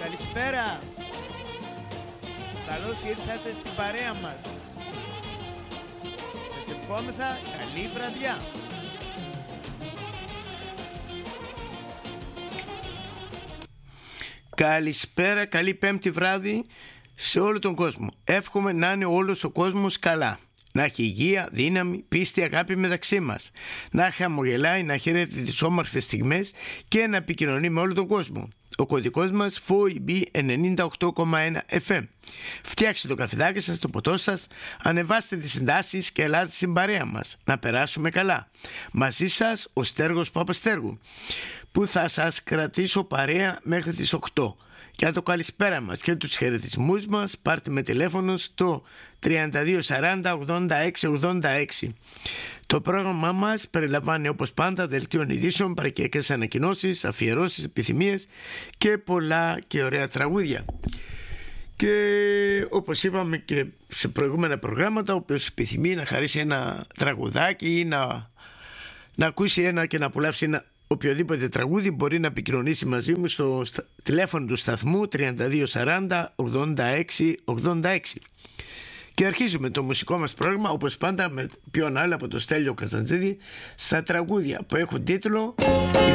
Καλησπέρα. Καλώς ήρθατε στην παρέα μας. Σας ευχόμεθα καλή βραδιά. Καλησπέρα, καλή πέμπτη βράδυ σε όλο τον κόσμο. Εύχομαι να είναι όλος ο κόσμος καλά. Να έχει υγεία, δύναμη, πίστη, αγάπη μεταξύ μας. Να χαμογελάει, να χαίρεται τις όμορφες στιγμές και να επικοινωνεί με όλο τον κόσμο. Ο κωδικός μας FOEB 98,1 FM. Φτιάξτε το καφεδάκι σας, το ποτό σας, ανεβάστε τις συντάσεις και ελάτε στην παρέα μας. Να περάσουμε καλά. Μαζί σας ο Στέργος Παπαστέργου, που θα σας κρατήσω παρέα μέχρι τις 8. Για το καλησπέρα μας και τους χαιρετισμούς μας πάρτε με τηλέφωνο στο 32 40 86 86. Το πρόγραμμά μας περιλαμβάνει όπως πάντα δελτίων ειδήσεων, παρακιακές ανακοινώσεις, αφιερώσεις, επιθυμίες και πολλά και ωραία τραγούδια. Και όπως είπαμε και σε προηγούμενα προγράμματα, όποιος επιθυμεί να χαρίσει ένα τραγουδάκι ή να ακούσει ένα και να απολαύσει ένα οποιοδήποτε τραγούδι, μπορεί να επικοινωνήσει μαζί μου στο τηλέφωνο του σταθμού 32 40 86 86. Και αρχίζουμε το μουσικό μας πρόγραμμα όπως πάντα με ποιον άλλο από το Στέλιο Καζαντζίδη, στα τραγούδια που έχουν τίτλο